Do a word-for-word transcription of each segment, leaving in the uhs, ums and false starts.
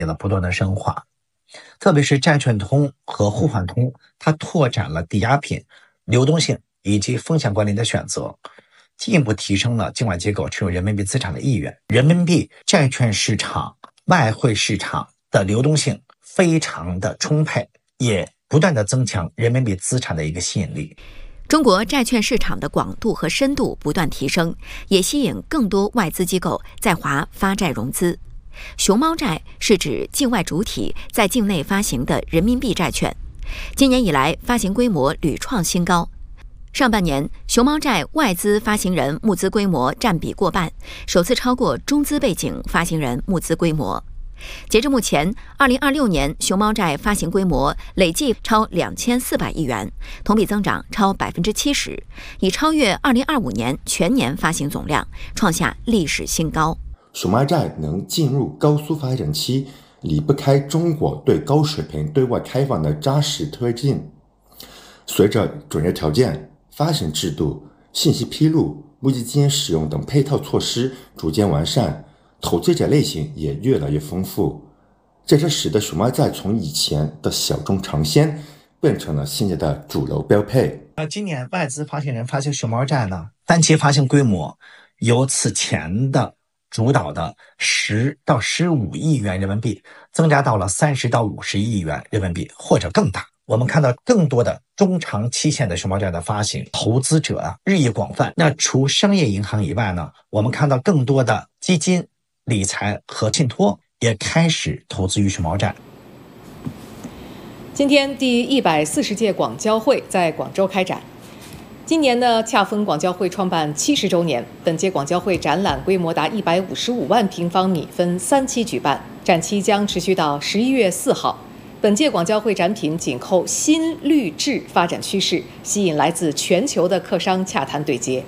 也在不断的深化，特别是债券通和互换通，它拓展了抵押品、流动性以及风险管理的选择，进一步提升了境外机构持有人民币资产的意愿。人民币债券市场、外汇市场的流动性非常的充沛，也不断的增强人民币资产的一个吸引力。 中国债券市场的广度和深度不断提升，也吸引更多外资机构在华发债融资。熊猫债是指境外主体在境内发行的人民币债券，今年以来发行规模屡创新高。上半年，熊猫债外资发行人募资规模占比过半，首次超过中资背景发行人募资规模。截至目前，二零二六年熊猫债发行规模累计超两千四百亿元，同比增长超百分之七十，已超越二零二五年全年发行总量，创下历史新高。 熊猫债能进入高速发展期，离不开中国对高水平对外开放的扎实推进。随着准入条件、发行制度、信息披露、募集金使用等配套措施逐渐完善，投资者类型也越来越丰富，这就使得熊猫债从以前的小众尝鲜变成了现在的主流标配。 呃，今年外资发行人发行熊猫债呢，单期发行规模由此前的主导的十到十五亿元人民币，增加到了三十到五十亿元人民币或者更大。我们看到更多的中长期限的熊猫债的发行，投资者啊日益广泛。那除商业银行以外呢，我们看到更多的基金、理财和信托也开始投资于熊猫债。 今天第一百四十届广交会在广州开展。今年呢，恰逢广交会创办七十周年，本届广交会展览规模达一百五十五万平方米，分三期举办，展期将持续到十一月四号。本届广交会展品紧扣新绿质发展趋势，吸引来自全球的客商洽谈对接。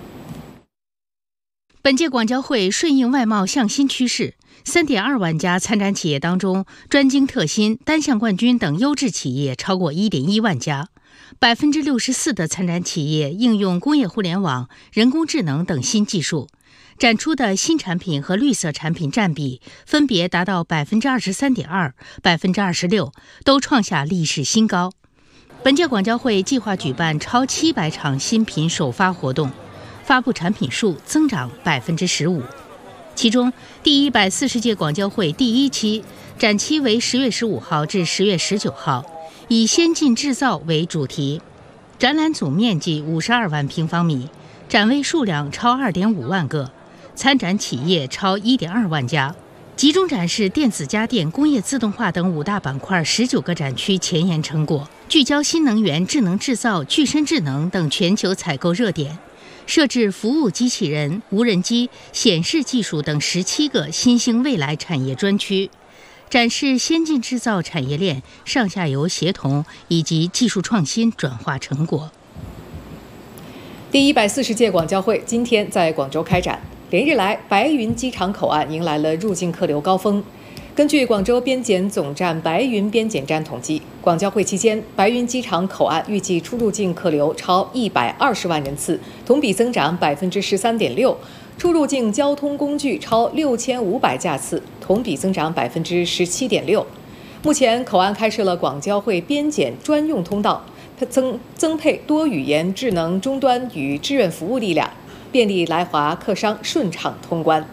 本届广交会顺应外贸向新趋势， 三点二万家参展企业当中，专精特新、单项冠军等优质企业超过一点一万家， 百分之六十四 的参展企业应用工业互联网、人工智能等新技术，展出的新产品和绿色产品占比分别达到 百分之二十三点二、百分之二十六， 都创下历史新高。本届广交会计划举办超七百场新品首发活动，发布产品数增长 百分之十五。 其中，第一百四十届广交会第一期展期为十月十五号至十月十九号，以先进制造为主题，展览总面积五十二万平方米，展位数量超 二点五万个，参展企业超 一点二万家，集中展示电子家电、工业自动化等五大板块十九个展区前沿成果，聚焦新能源、智能制造、具身智能等全球采购热点。 设置服务机器人、无人机、显示技术等十七个新兴未来产业专区，展示先进制造产业链上下游协同以及技术创新转化成果。 第一百四十届广交会今天在广州开展，连日来，白云机场口岸迎来了入境客流高峰。 根据广州边检总站白云边检站统计，广交会期间，白云机场口岸预计出入境客流超一百二十万人次，同比增长 百分之十三点六；出入境交通工具超六千五百架次，同比增长 百分之十七点六。目前，口岸开设了广交会边检专用通道，增增配多语言智能终端与志愿服务力量，便利来华客商顺畅通关。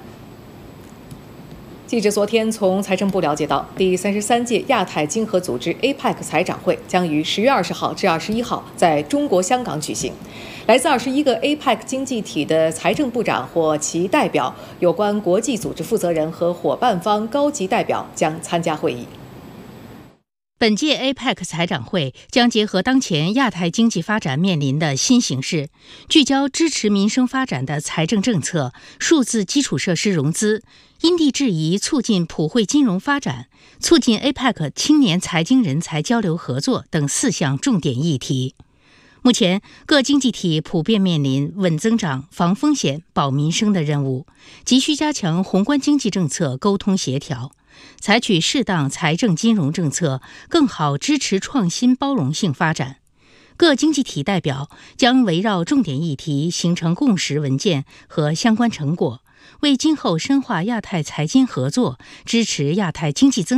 记者昨天从财政部了解到，第三十三届亚太经合组织 A P E C 财长会将于十月二十号至二十一号在中国香港举行。来自二十一个 A P E C 经济体的财政部长或其代表、有关国际组织负责人和伙伴方高级代表将参加会议。 本届 A P E C 财长会将结合当前亚太经济发展面临的新形势，聚焦支持民生发展的财政政策、数字基础设施融资、因地制宜促进普惠金融发展、促进 A P E C 青年财经人才交流合作等四项重点议题。目前，各经济体普遍面临稳增长、防风险、保民生的任务，急需加强宏观经济政策沟通协调。 采取适当财政金融政策，更好支持创新包容性发展。各经济体代表将围绕重点议题形成共识文件和相关成果，为今后深化亚太财经合作、支持亚太经济增